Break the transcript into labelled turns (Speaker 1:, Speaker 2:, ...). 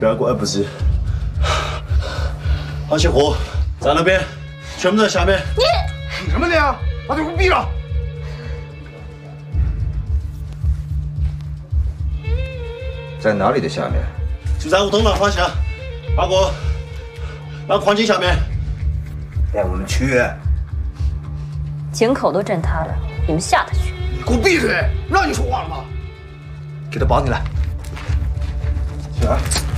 Speaker 1: 不要过来不是。那些货在那边，全部在下面。
Speaker 2: 你什么你啊？把嘴给我闭上！在哪里的下面？
Speaker 1: 就在梧桐那方向，那矿井下面。
Speaker 2: 带我们去。
Speaker 3: 井口都震塌了，你们下得去？
Speaker 2: 你给我闭嘴！让你说话了吗？给他绑起来。起来。